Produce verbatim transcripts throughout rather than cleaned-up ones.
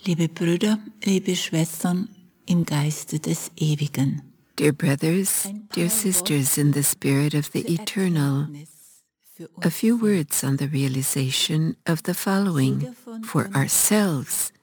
Liebe Brüder, liebe Schwestern im Geiste des Ewigen. Dear brothers, dear sisters in the spirit of the eternal, a few words on the realization of the following for ourselves.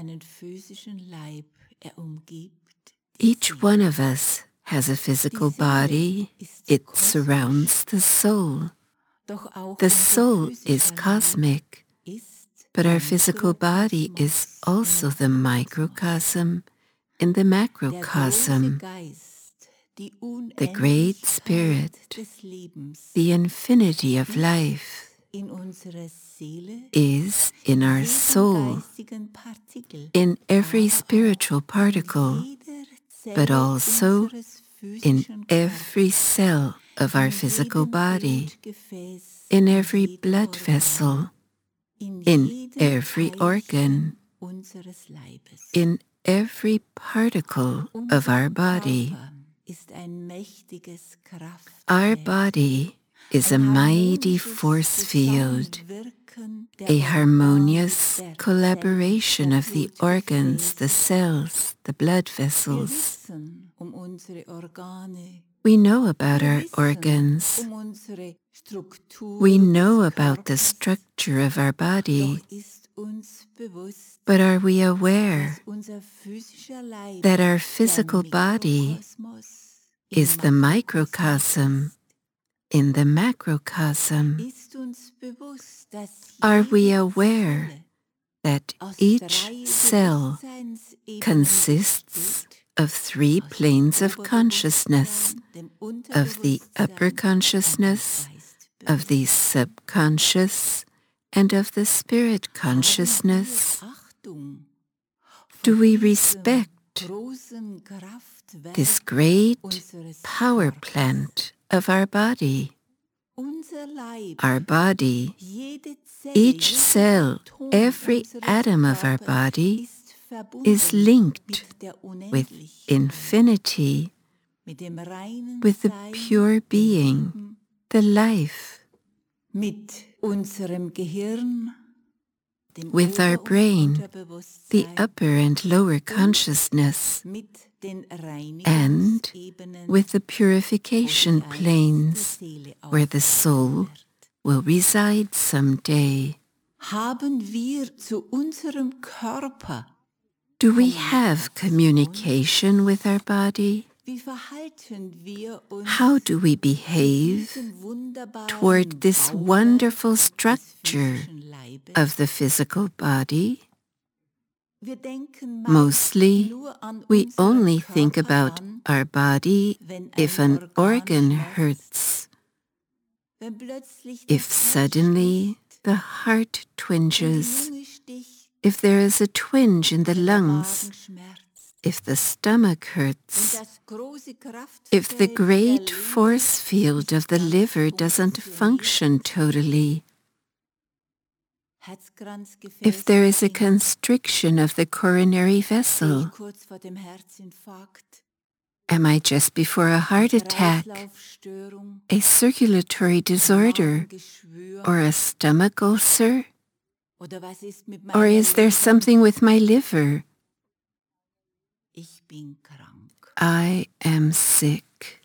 Each one of us has a physical body. It surrounds the soul. The soul is cosmic, but our physical body is also the microcosm in the macrocosm. The great spirit, the infinity of life, is in our soul, in every spiritual particle, but also in every cell of our physical body, in every blood vessel, in every organ, in every particle of our body. Our body is a mighty force field, a harmonious collaboration of the organs, the cells, the blood vessels. We know about our organs. We know about the structure of our body. But are we aware that our physical body is the microcosm in the macrocosm? Are we aware that each cell consists of three planes of consciousness, of the upper consciousness, of the subconscious, and of the spirit consciousness? Do we respect this great power plant of our body? Our body, each cell, every atom of our body is linked with infinity, with the pure being, the life. With our brain, the upper and lower consciousness, and with the purification planes where the soul will reside someday. Do we have communication with our body? How do we behave toward this wonderful structure of the physical body? Mostly, we only think about our body if an organ hurts, if suddenly the heart twinges, if there is a twinge in the lungs, if the stomach hurts, if the great force field of the liver doesn't function totally, if there is a constriction of the coronary vessel. Am I just before a heart attack, a circulatory disorder, or a stomach ulcer? Or is there something with my liver? I am sick.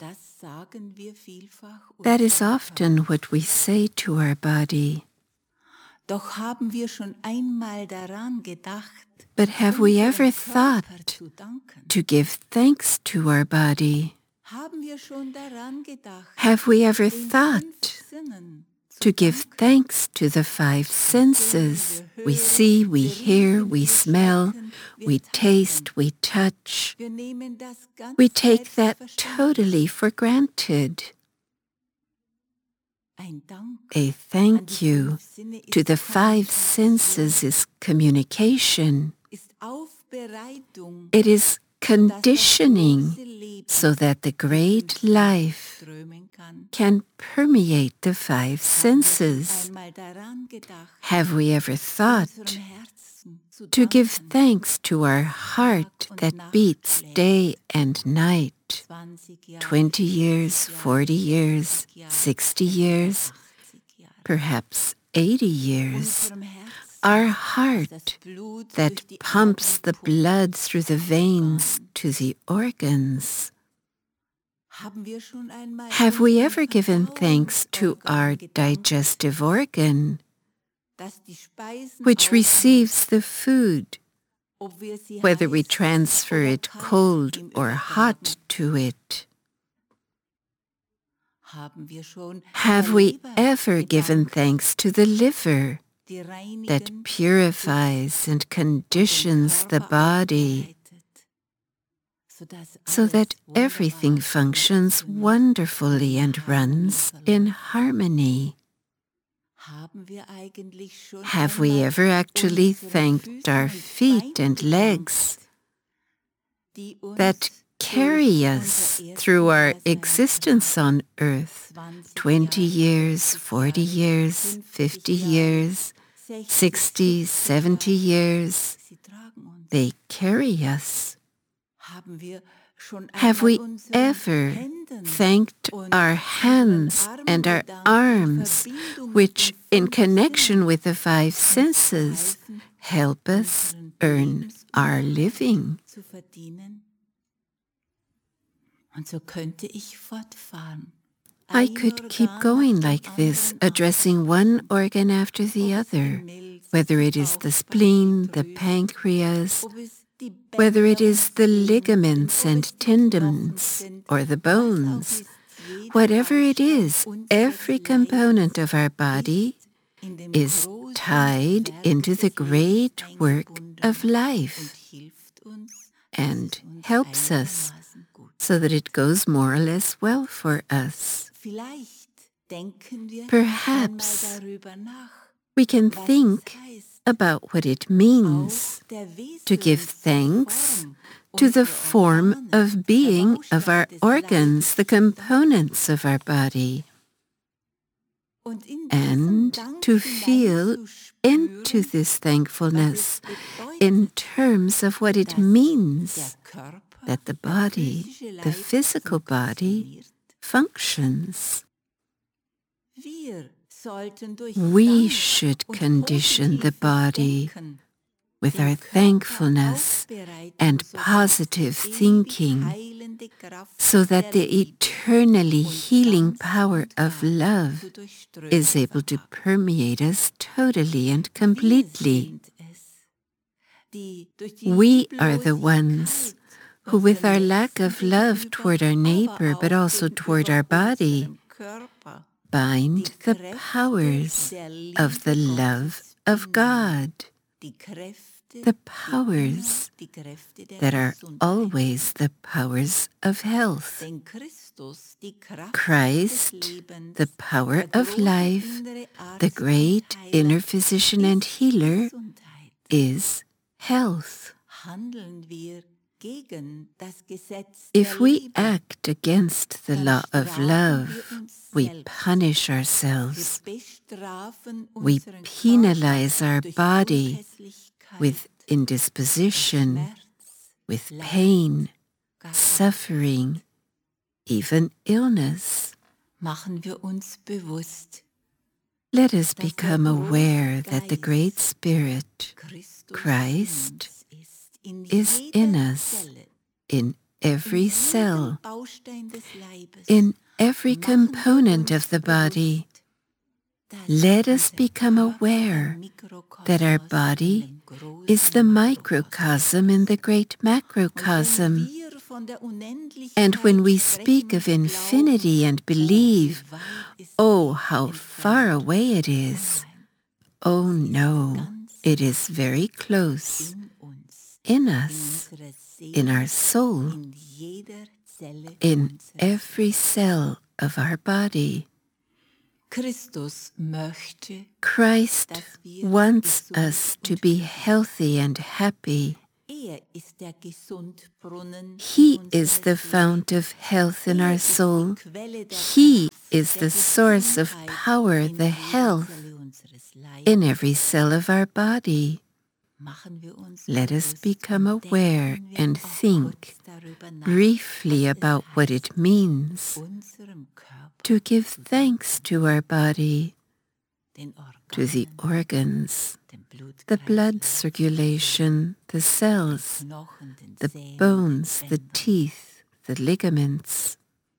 That is often what we say to our body. But have we ever thought to give thanks to our body? Have we ever thought to give thanks to the five senses? We see, we hear, we smell, we taste, we touch. We take that totally for granted. A thank you to the five senses is communication. It is conditioning so that the great life can permeate the five senses. Have we ever thought to give thanks to our heart that beats day and night? Twenty years, forty years, sixty years, perhaps eighty years. our heart that pumps the blood through the veins to the organs. Have we ever given thanks to our digestive organ, which receives the food, whether we transfer it cold or hot to it? Have we ever given thanks to the liver that purifies and conditions the body so that everything functions wonderfully and runs in harmony? Have we ever actually thanked our feet and legs that carry us through our existence on earth, twenty years, forty years, fifty years, sixty, seventy years? They carry us. Have we ever thanked our hands and our arms, which, in connection with the five senses, help us earn our living? I could keep going like this, addressing one organ after the other, whether it is the spleen, the pancreas, whether it is the ligaments and tendons or the bones. Whatever it is, every component of our body is tied into the great work of life and helps us so that it goes more or less well for us. Perhaps we can think about what it means to give thanks to the form of being of our organs, the components of our body, and to feel into this thankfulness in terms of what it means that the body, the physical body, functions. We should condition the body with our thankfulness and positive thinking so that the eternally healing power of love is able to permeate us totally and completely. We are the ones who, with our lack of love toward our neighbor, but also toward our body, bind the powers of the love of God, the powers that are always the powers of health. Christ, the power of life, the great inner physician and healer, is health. If we act against the law of love, we punish ourselves. We penalize our body with indisposition, with pain, suffering, even illness. Let us become aware that the Great Spirit, Christ, is in us, in every cell, in every component of the body. Let us become aware that our body is the microcosm in the great macrocosm. And when we speak of infinity and believe, oh, how far away it is. Oh no, it is very close. In us, in our soul, in every cell of our body. Christ wants us to be healthy and happy. He is the fount of health in our soul. He is the source of power, the health in every cell of our body. Let us become aware and think briefly about what it means to give thanks to our body, to the organs, the blood circulation, the cells, the bones, the teeth, the ligaments.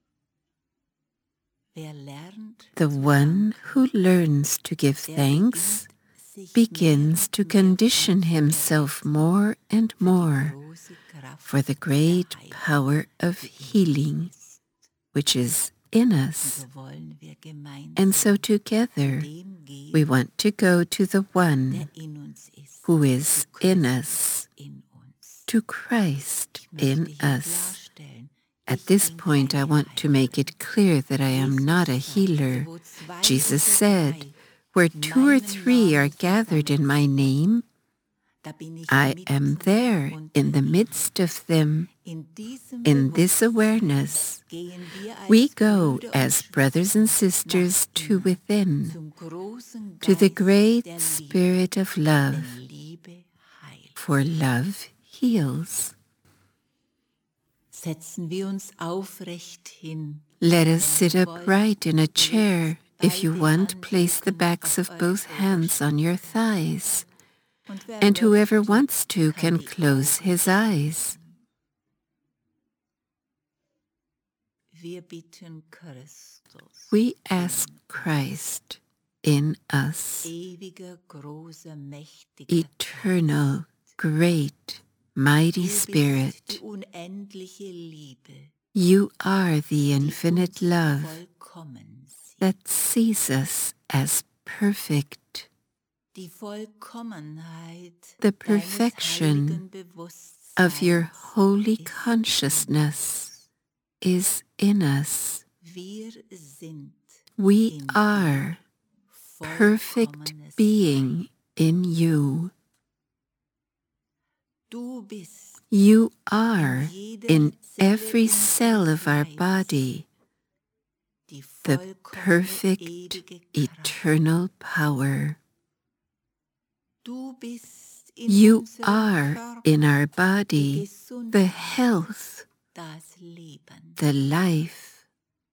The one who learns to give thanks begins to condition himself more and more for the great power of healing, which is in us. And so together we want to go to the one who is in us, to Christ in us. At this point, I want to make it clear that I am not a healer. Jesus said, "Where two or three are gathered in my name, I am there in the midst of them." In this awareness, we go as brothers and sisters to within, to the great Spirit of love, for love heals. Let us sit upright in a chair. If you want, place the backs of both hands on your thighs. And whoever wants to can close his eyes. We ask Christ in us, eternal, great, mighty Spirit. You are the infinite love that sees us as perfect. The perfection of your holy consciousness is in us. We are perfect being in you. You are in every cell of our body the perfect eternal power. You are in our body the health, the life.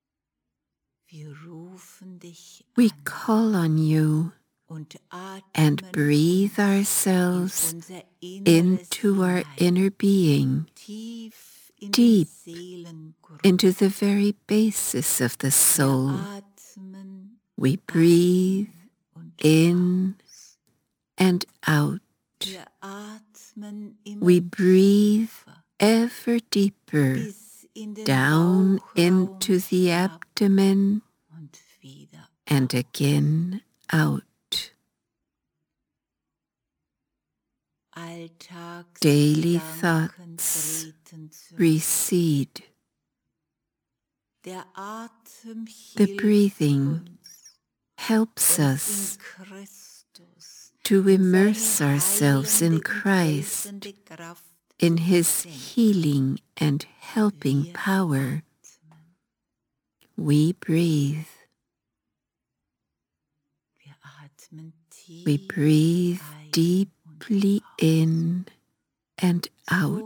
We call on you and breathe ourselves into our inner being, deep into the very basis of the soul. We breathe in and out. We breathe ever deeper down into the abdomen and again out. Daily thoughts recede. The breathing helps us to immerse ourselves in Christ, in His healing and helping power. We breathe. We breathe deeply in and out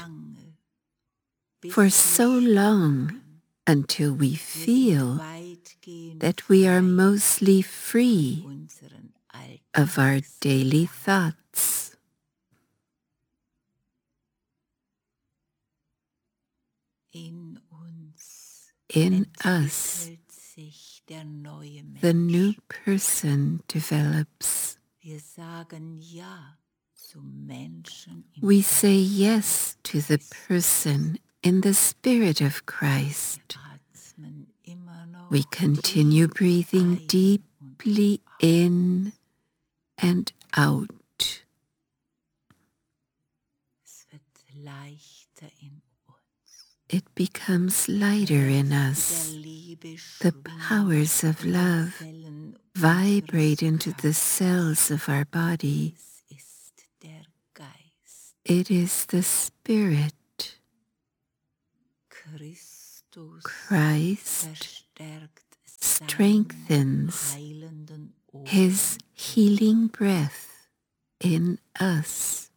for so long until we feel that we are mostly free of our daily thoughts. In us, the new person develops. We say yes to the person in the Spirit of Christ. We continue breathing deeply in and out. It becomes lighter in us. The powers of love vibrate into the cells of our body. It is the Spirit. Christ strengthens His healing breath in us.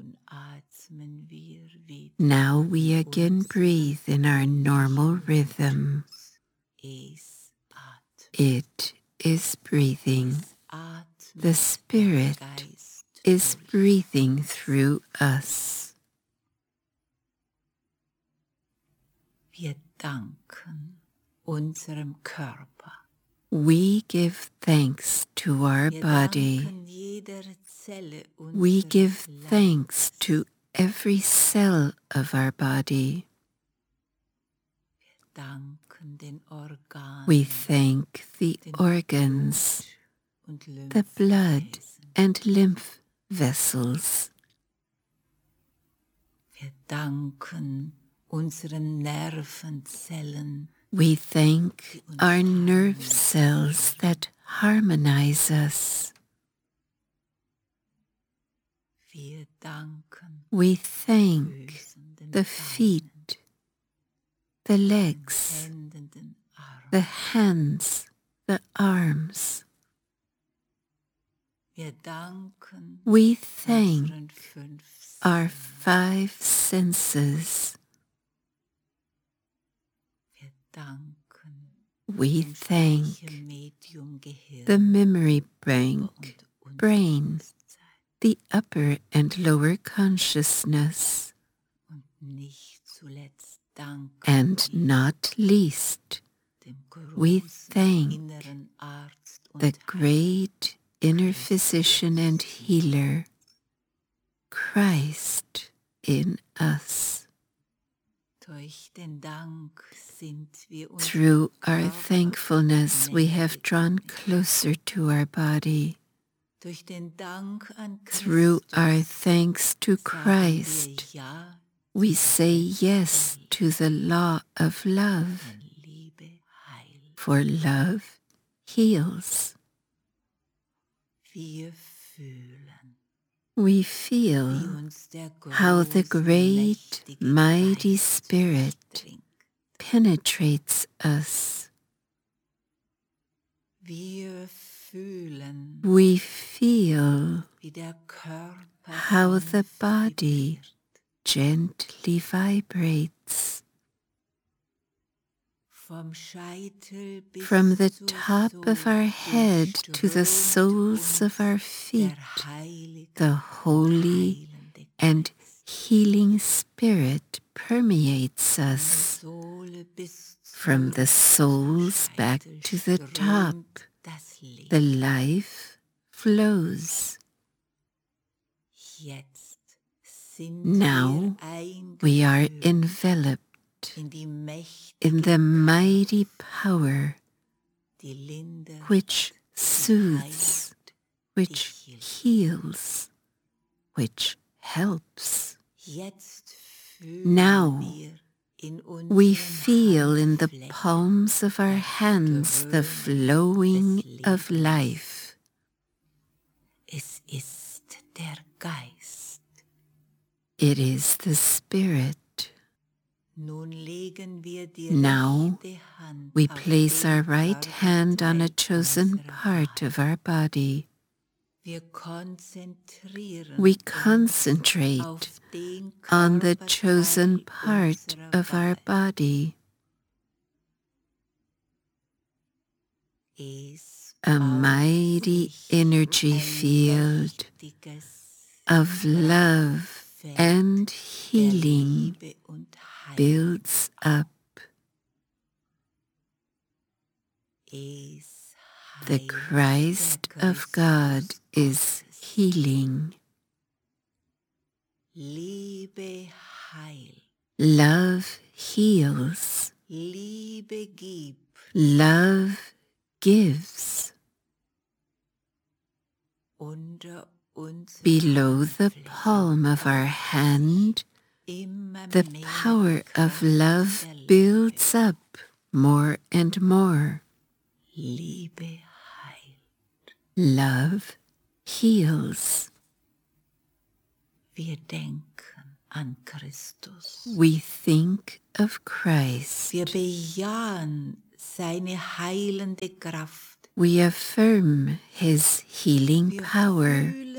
Now we again breathe in our normal rhythm. It is breathing. the Spirit is breathing through us. Wir danken unserem Körper. We give thanks to our body. We give thanks to every cell of our body. We thank the organs, the blood and lymph vessels. Wir danken unseren Nervenzellen. We thank our nerve cells that harmonize us. Wir danken We thank the feet, the legs, the hands, the arms. Wir danken We thank our five senses. Wir danken We thank Medium Gehirn the memory bank, brain, the upper and lower consciousness, und nicht zuletzt danken and not least, dem we großen thank inneren Arzt und the great inner physician and healer, Christ in us. Durch den Dank sind wir uns Through our thankfulness, we have drawn closer to our body. durch den Dank an Through Christus our thanks to sagen Christ, wir Ja, we say yes to the law of love, denn Liebe heilt. for love heals. Wir fühlen, We wie feel uns der how the große, great, mächtige mighty Geist Spirit durchdringt. penetrates us. Wir fühlen, We feel wie der Körper how the sanft body vibriert. gently vibrates. Vom Scheitel bis From the zur top of Sohle our head to the durchströmt soles of our uns feet, der heilige the holy heilende and Geist. healing Spirit permeates Von der us. Sohle bis From zur the soles back Scheitel to the top, strömt das Leben. the life flows. Jetzt sind Now wir we are eingehüllt enveloped in die mächtige in the mighty power die lindert, which die soothes, heilt, which die hilft. heals, which helps. Jetzt fühlen Now wir in we unseren feel in the Handflächen palms of our hands the flowing of life. Es ist der Geist. It is the Spirit. Nun legen wir die Now rechte Hand we auf place den our right hand on a Körperteil chosen unserer part of Wahl. our body. Wir konzentrieren We uns concentrate auf den on the Körperteil chosen part unserer of our Wahl. body, Es a baut mighty sich energy ein field mächtiges of love Feld and der healing Liebe und Heilung. builds up. Es The heilt Christ der of God Christus is Gottes. healing. Liebe heilt, Love heals. Liebe gibt, Love gives. unter uns Below the palm of our hand, immer the mehr power of Kraft love der Liebe. builds up more and more. Liebe heilt. Love heals. Wir denken an Christus. We think of Christ. Wir bejahen seine heilende Kraft. We affirm his healing Wir power. fühlen